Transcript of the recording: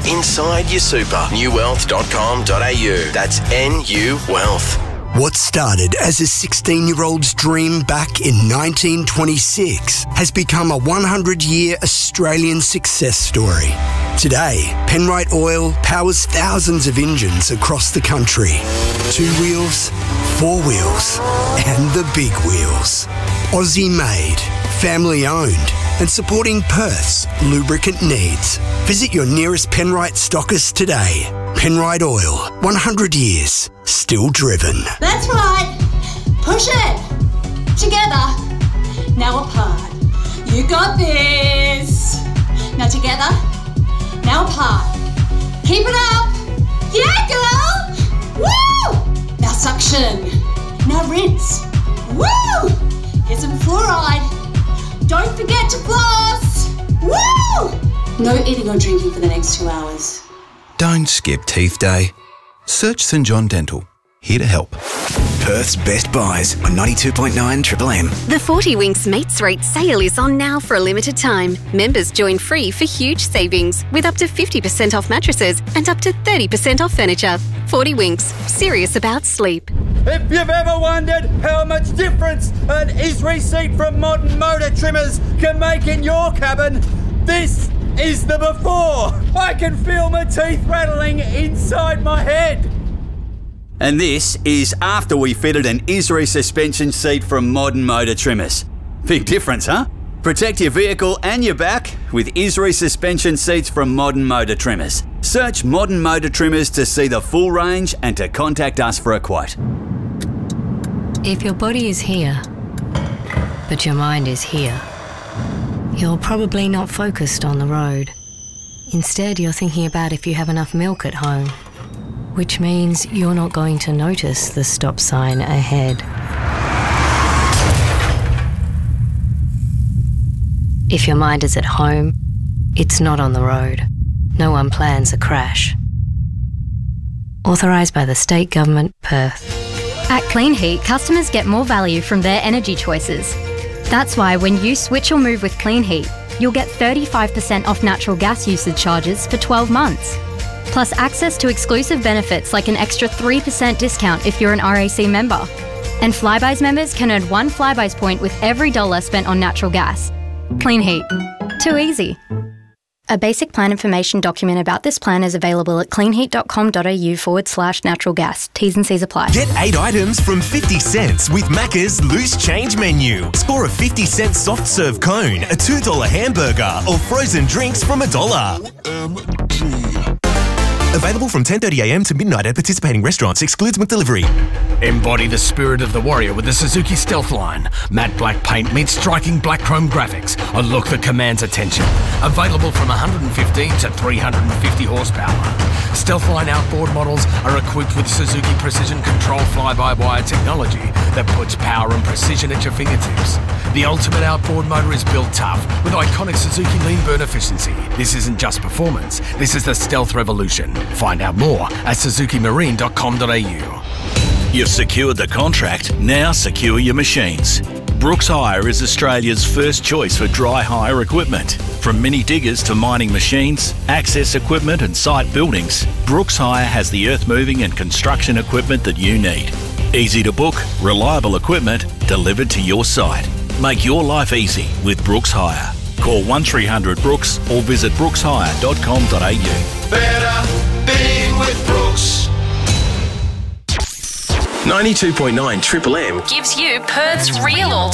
inside your super. newwealth.com.au. That's NU Wealth. What started as a 16-year-old's dream back in 1926 has become a 100-year Australian success story. Today, Penrite Oil powers thousands of engines across the country. 2 wheels, 4 wheels, and the big wheels. Aussie-made, family-owned, and supporting Perth's lubricant needs. Visit your nearest Penrite stockist today. Penrite Oil, 100 years, still driven. That's right. Push it. Together. Now apart. You got this. Now together. Now apart. Keep it up. Yeah, girl. Woo! Now suction. Now rinse. Woo! Here's some fluoride. Don't forget to floss. Woo! No eating or drinking for the next 2 hours. Don't skip teeth day. Search St John Dental. Here to help. Perth's best buys on 92.9 Triple M. The 40 Winks Mates Rate sale is on now for a limited time. Members join free for huge savings with up to 50% off mattresses and up to 30% off furniture. 40 Winks. Serious about sleep. If you've ever wondered how much difference an Esri seat from Modern Motor Trimmers can make in your cabin, this is the before. I can feel my teeth rattling inside my head. And this is after we fitted an Esri suspension seat from Modern Motor Trimmers. Big difference, huh? Protect your vehicle and your back with Esri suspension seats from Modern Motor Trimmers. Search Modern Motor Trimmers to see the full range and to contact us for a quote. If your body is here, but your mind is here, you're probably not focused on the road. Instead, you're thinking about if you have enough milk at home, which means you're not going to notice the stop sign ahead. If your mind is at home, it's not on the road. No one plans a crash. Authorised by the State Government, Perth. At Clean Heat, customers get more value from their energy choices. That's why when you switch or move with Clean Heat, you'll get 35% off natural gas usage charges for 12 months. Plus access to exclusive benefits like an extra 3% discount if you're an RAC member. And Flybuys members can earn 1 Flybuys point with every $1 spent on natural gas. Clean Heat. Too easy. A basic plan information document about this plan is available at cleanheat.com.au/natural gas. T's and C's apply. Get 8 items from 50 cents with Macca's Loose Change menu. Score a 50-cent soft serve cone, a $2 hamburger, or frozen drinks from $1. Available from 10:30am to midnight at participating restaurants. Excludes McDelivery. Embody the spirit of the warrior with the Suzuki Stealth line. Matte black paint meets striking black chrome graphics. A look that commands attention. Available from 115 to 350 horsepower. Stealth line outboard models are equipped with Suzuki Precision Control fly-by-wire technology that puts power and precision at your fingertips. The ultimate outboard motor is built tough with iconic Suzuki lean burn efficiency. This isn't just performance, this is the stealth revolution. Find out more at suzukimarine.com.au. You've secured the contract, now secure your machines. Brooks Hire is Australia's first choice for dry hire equipment. From mini diggers to mining machines, access equipment and site buildings, Brooks Hire has the earth moving and construction equipment that you need. Easy to book, reliable equipment delivered to your site. Make your life easy with Brooks Hire. Call 1300 Brooks or visit brookshire.com.au. Better being with Brooks. 92.9 Triple M Gives you Perth's real